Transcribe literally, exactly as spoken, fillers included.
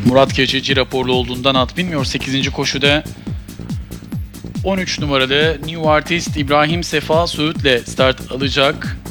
Murat Keçeci raporlu olduğundan at bilmiyor. sekizinci koşuda on üç numaralı New Artist İbrahim Sefa Söğüt'le start alacak.